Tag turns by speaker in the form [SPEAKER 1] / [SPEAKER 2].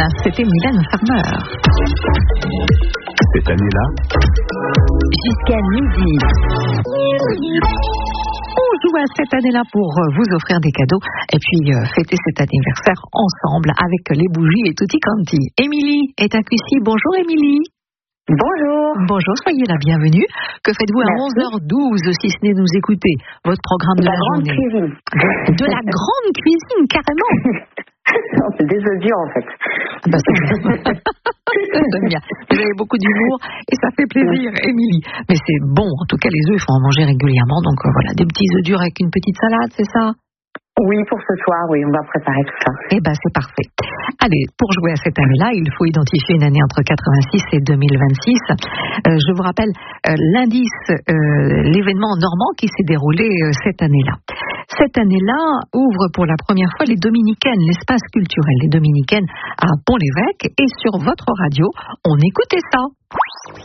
[SPEAKER 1] C'était Mylène Farmer.
[SPEAKER 2] Cette année-là,
[SPEAKER 3] jusqu'à midi.
[SPEAKER 1] On joue à cette année-là pour vous offrir des cadeaux et puis fêter cet anniversaire ensemble avec les bougies et tutti quanti. Émilie est à Cussy. Bonjour Émilie.
[SPEAKER 3] Bonjour.
[SPEAKER 1] Bonjour, soyez la bienvenue. Que faites-vous à 11h12 si ce n'est nous écouter votre programme de la journée?
[SPEAKER 3] Cuisine.
[SPEAKER 1] De la grande cuisine, carrément.
[SPEAKER 3] Non, c'est des œufs durs en fait.
[SPEAKER 1] Bah, j'aime bien. Vous avez beaucoup d'humour et ça fait plaisir, Émilie. Mais c'est bon, en tout cas les œufs, il faut en manger régulièrement. Donc voilà, des petits œufs durs avec une petite salade, c'est ça?
[SPEAKER 3] Oui, pour ce soir, oui, on va préparer tout ça.
[SPEAKER 1] Eh ben c'est parfait. Allez, pour jouer à cette année-là, il faut identifier une année entre 86 et 2026. Je vous rappelle l'indice, l'événement normand qui s'est déroulé cette année-là. Cette année-là ouvre pour la première fois les Dominicaines, l'espace culturel. Les Dominicaines à Pont-l'Évêque et sur votre radio, on écoutait ça.